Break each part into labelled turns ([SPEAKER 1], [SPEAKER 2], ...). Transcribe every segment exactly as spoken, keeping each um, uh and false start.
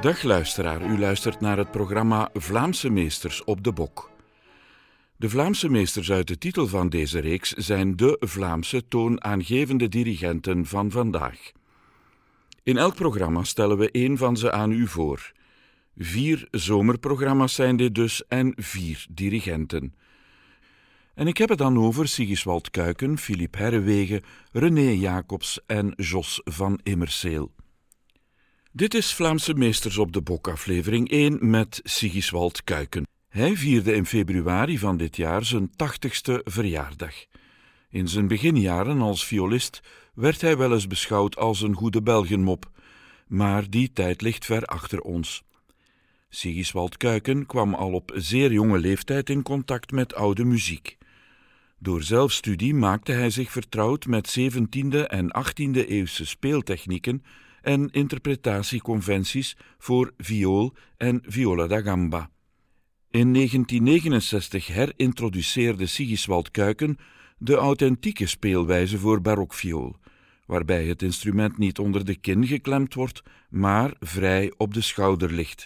[SPEAKER 1] Dag luisteraar, u luistert naar het programma Vlaamse Meesters op de Bok. De Vlaamse meesters uit de titel van deze reeks zijn de Vlaamse toonaangevende dirigenten van vandaag. In elk programma stellen we één van ze aan u voor. Vier zomerprogramma's zijn dit dus en vier dirigenten. En ik heb het dan over Sigiswald Kuiken, Philippe Herrewegen, René Jacobs en Jos van Immerseel. Dit is Vlaamse Meesters op de Bok, aflevering één met Sigiswald Kuiken. Hij vierde in februari van dit jaar zijn tachtigste verjaardag. In zijn beginjaren als violist werd hij wel eens beschouwd als een goede Belgenmop, maar die tijd ligt ver achter ons. Sigiswald Kuiken kwam al op zeer jonge leeftijd in contact met oude muziek. Door zelfstudie maakte hij zich vertrouwd met zeventiende en achttiende eeuwse speeltechnieken en interpretatieconventies voor viool en viola da gamba. In negentien negenenzestig herintroduceerde Sigiswald Kuiken de authentieke speelwijze voor barokviool, waarbij het instrument niet onder de kin geklemd wordt, maar vrij op de schouder ligt.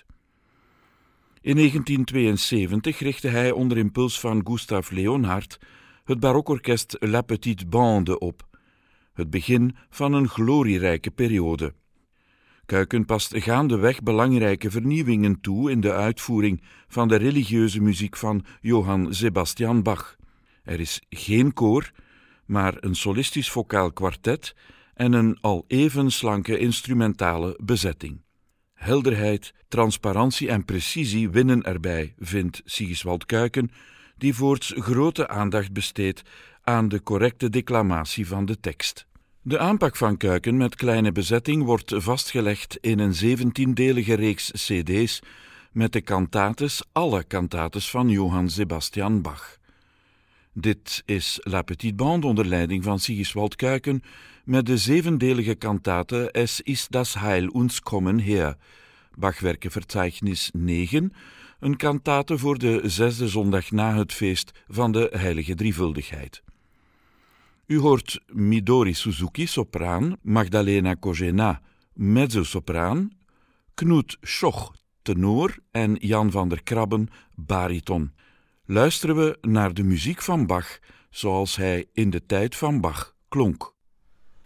[SPEAKER 1] In negentien tweeënzeventig richtte hij onder impuls van Gustav Leonhardt het barokorkest La Petite Bande op, het begin van een glorierijke periode. Kuiken past gaandeweg belangrijke vernieuwingen toe in de uitvoering van de religieuze muziek van Johann Sebastian Bach. Er is geen koor, maar een solistisch vocaal kwartet en een al even slanke instrumentale bezetting. Helderheid, transparantie en precisie winnen erbij, vindt Sigiswald Kuiken, die voorts grote aandacht besteedt aan de correcte declamatie van de tekst. De aanpak van Kuiken met kleine bezetting wordt vastgelegd in een zeventiendelige reeks cd's met de cantates, alle cantates van Johann Sebastian Bach. Dit is La Petite Bande onder leiding van Sigiswald Kuiken met de zevendelige kantate Es ist das Heil uns kommen her, Bachwerkenverzeichnis negen, een kantate voor de zesde zondag na het feest van de Heilige Drievuldigheid. U hoort Midori Suzuki, sopraan, Magdalena Kojena, mezzosopraan, Knut Schoch, tenor en Jan van der Krabben, bariton. Luisteren we naar de muziek van Bach zoals hij in de tijd van Bach klonk.